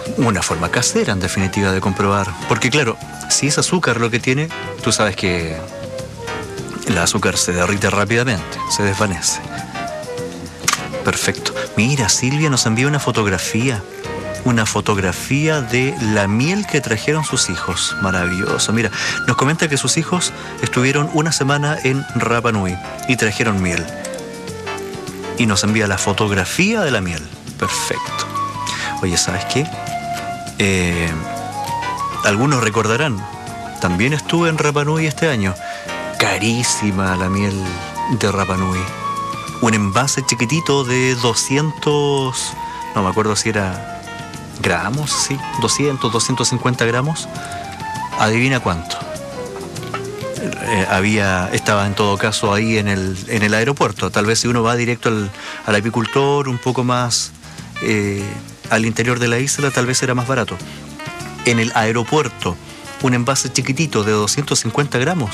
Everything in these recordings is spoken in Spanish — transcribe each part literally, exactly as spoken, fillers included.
Una forma casera, en definitiva, de comprobar. Porque claro, si es azúcar lo que tiene, tú sabes que el azúcar se derrite rápidamente, se desvanece. Perfecto. Mira, Silvia nos envía una fotografía. Una fotografía de la miel que trajeron sus hijos. Maravilloso. Mira, nos comenta que sus hijos estuvieron una semana en Rapa Nui y trajeron miel. Y nos envía la fotografía de la miel. Perfecto. Oye, ¿sabes qué? Eh, algunos recordarán, también estuve en Rapa Nui este año. Carísima la miel de Rapa Nui. Un envase chiquitito de doscientos, no me acuerdo si era gramos, sí, doscientos, doscientos cincuenta gramos. Adivina cuánto. Eh, había, estaba en todo caso ahí en el, en el aeropuerto. Tal vez si uno va directo al, al apicultor, un poco más eh, al interior de la isla, tal vez era más barato. En el aeropuerto, un envase chiquitito de doscientos cincuenta gramos,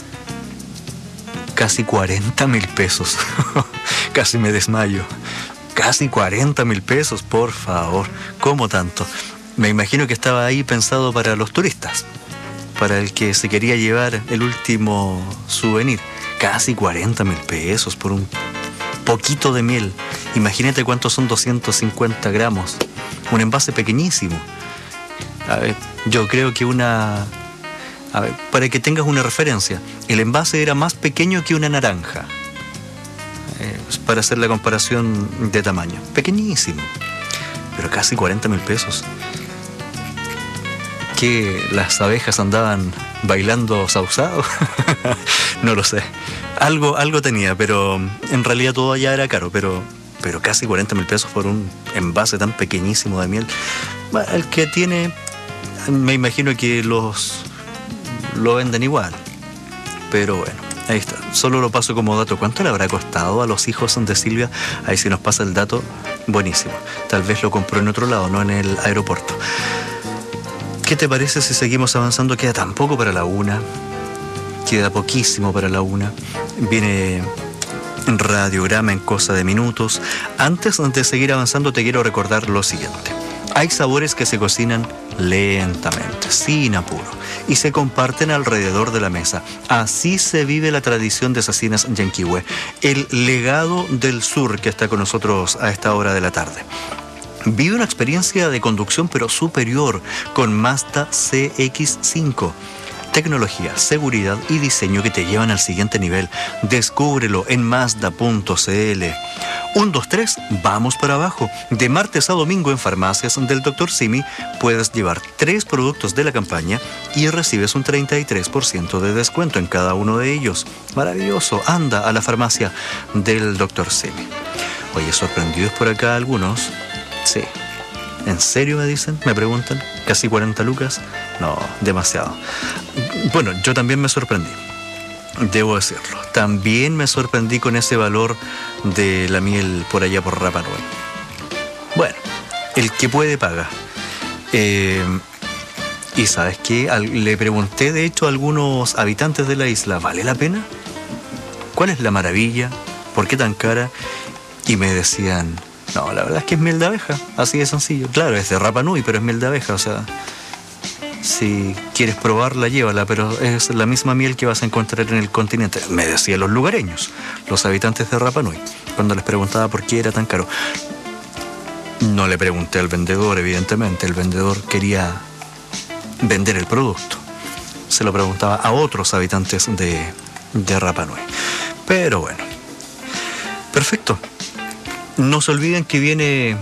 casi cuarenta mil pesos. Casi me desmayo. Casi cuarenta mil pesos, por favor. ¿Cómo tanto? Me imagino que estaba ahí pensado para los turistas, para el que se quería llevar el último souvenir. Casi cuarenta mil pesos por un poquito de miel. Imagínate cuántos son doscientos cincuenta gramos. Un envase pequeñísimo. A ver, yo creo que una... A ver, para que tengas una referencia, el envase era más pequeño que una naranja. Eh, para hacer la comparación de tamaño. Pequeñísimo. Pero casi cuarenta mil pesos. ¿Que las abejas andaban bailando sausado? No lo sé. Algo, algo tenía, pero en realidad todo allá era caro, pero, pero casi cuarenta mil pesos por un envase tan pequeñísimo de miel. Bueno, el que tiene, me imagino que los lo venden igual. Pero bueno, ahí está. Solo lo paso como dato. ¿Cuánto le habrá costado a los hijos de Silvia? Ahí si nos pasa el dato, buenísimo. Tal vez lo compró en otro lado, no en el aeropuerto. ¿Qué te parece si seguimos avanzando? Queda tan poco para la una. Queda poquísimo para la una. Viene radiograma en cosa de minutos. Antes de seguir avanzando, te quiero recordar lo siguiente. Hay sabores que se cocinan lentamente, sin apuro, y se comparten alrededor de la mesa. Así se vive la tradición de Sasinas Yanquihue, el legado del sur que está con nosotros a esta hora de la tarde. Vive una experiencia de conducción pero superior con Mazda C X cinco. Tecnología, seguridad y diseño que te llevan al siguiente nivel. Descúbrelo en Mazda punto cl. uno, dos, tres, vamos para abajo. De martes a domingo en farmacias del doctor Simi puedes llevar tres productos de la campaña y recibes un treinta y tres por ciento de descuento en cada uno de ellos. Maravilloso. Anda a la farmacia del doctor Simi. Oye, sorprendidos por acá algunos. Sí. ¿En serio me dicen? Me preguntan. ¿Casi cuarenta lucas? No, demasiado. Bueno, yo también me sorprendí. Debo decirlo. También me sorprendí con ese valor de la miel por allá por Rapa Nui. Bueno, el que puede paga. Eh, y ¿sabes qué? Le pregunté de hecho a algunos habitantes de la isla, ¿vale la pena? ¿Cuál es la maravilla? ¿Por qué tan cara? Y me decían, no, la verdad es que es miel de abeja, así de sencillo. Claro, es de Rapa Nui, pero es miel de abeja, o sea, si quieres probarla, llévala, pero es la misma miel que vas a encontrar en el continente. Me decían los lugareños, los habitantes de Rapa Nui, cuando les preguntaba por qué era tan caro. No le pregunté al vendedor, evidentemente, el vendedor quería vender el producto. Se lo preguntaba a otros habitantes de, de Rapa Nui. Pero bueno, perfecto. No se olviden que viene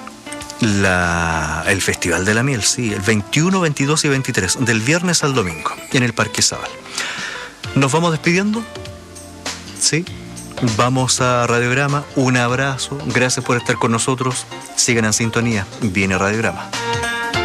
la, el Festival de la Miel, sí, el veintiuno, veintidós y veintitrés, del viernes al domingo, en el Parque Zabal. ¿Nos vamos despidiendo? Sí. Vamos a Radiograma. Un abrazo. Gracias por estar con nosotros. Sigan en sintonía. Viene Radiograma.